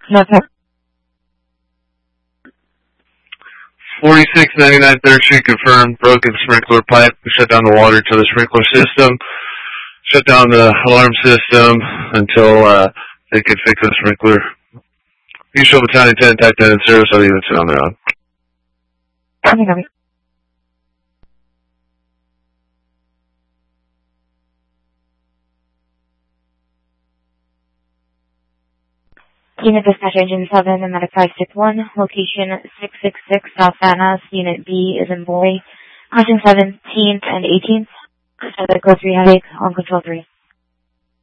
No, sir. 4699 3rd Street confirmed. Broken sprinkler pipe. We shut down the water to the sprinkler system. Shut down the alarm system until they could fix the sprinkler. Usual battalion 10, type 10 in service. I'll leave it on their own. Okay. Unit Dispatch Engine 7 and Medic 561, location 666 South Van Ness, Unit B is in boy, Crossing 17th and 18th, Code 3 Headache, on Control 3.